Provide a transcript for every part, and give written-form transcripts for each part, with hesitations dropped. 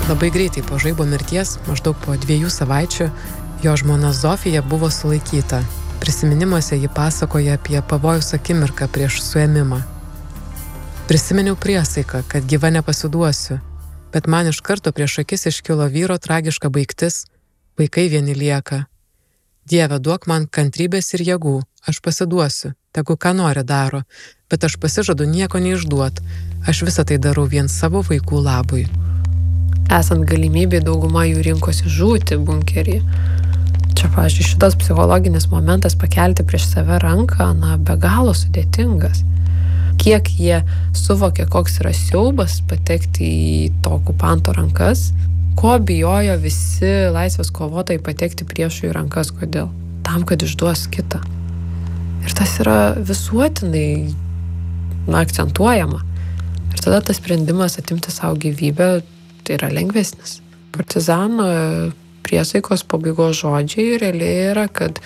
Labai greitai po Žaibo mirties, maždaug po 2 savaičių, jo žmona Zofija buvo sulaikyta. Prisiminimuose ji pasakoja apie pavojus akimirką prieš suėmimą. Prisiminiau priesaiką, kad gyva nepasiduosiu, bet man iš karto prieš akis iškilo vyro tragiška baigtis, vaikai vieni lieka. Dieve, duok man kantrybės ir jėgų, aš pasiduosiu, tegu ką nori daro, bet aš pasižadu nieko neišduot, aš visą tai darau vien savo vaikų labui. Esant galimybei, dauguma jų rinkosi žūti bunkerį. Čia, pavyzdžiui, šitas psichologinis momentas pakelti prieš save ranką, be galo sudėtingas. Kiek jie suvokė, koks yra siaubas patekti į to okupanto rankas, ko bijojo visi laisvės kovotojai patekti priešų į rankas, kodėl? Tam, kad išduos kitą. Ir tas yra visuotinai akcentuojama. Ir tada tas sprendimas atimti savo gyvybę, tai yra lengvesnis. Partizano priesaikos pabaigos žodžiai realiai yra, kad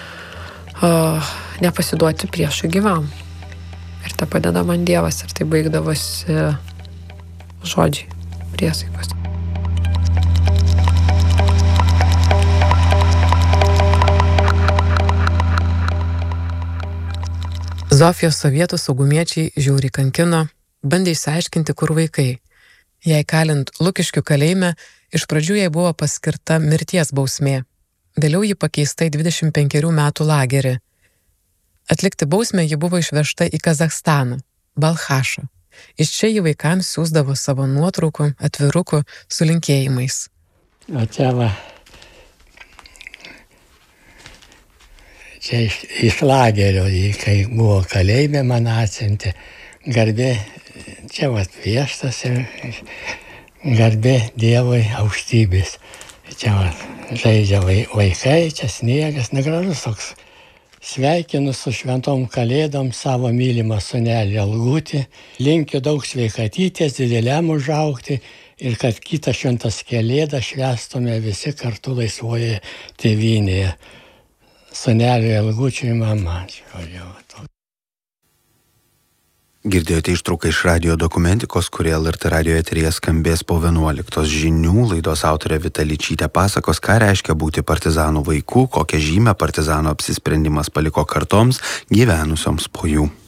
nepasiduoti priešui gyvam. Ir tai padeda man Dievas, ir tai baigdavosi žodžiai priesaikos. Zofijos sovietų saugumiečiai žiauriai kankino, bandė išsiaiškinti, kur vaikai. Jei kalint Lukiškių kalėjime, iš pradžių jai buvo paskirta mirties bausmė. Vėliau ji pakeista į 25 metų lagerį. Atlikti bausmę ji buvo išvežta į Kazachstaną, Balchašą. Iš čia ji vaikams siųsdavo savo nuotraukų, atvirukų su linkėjimais. O čia iš lagerio, kai buvo kalėjime, man atsiuntė garbė, čia pieštas ir garbė Dievui aukštybės. Čia žaidžia vaikai, čia sniegas, negražus toks. Sveikinu su šventom kalėdom savo mylimą sūnelį Algutį, linkiu daug sveikatytės, dideliam užaugti ir kad kitą šventas kalėdas švęstume visi kartu laisvoje tėvynėje. Sūneliui Algučiui mama. Girdėjote ištrauką iš radijo dokumentikos, kuri LRT radijo eteryje skambės po 11 žinių. Laidos autorė Vita Ličytė pasakos, ką reiškia būti partizanų vaikų, kokią žymę partizanų apsisprendimas paliko kartoms gyvenusioms po jų.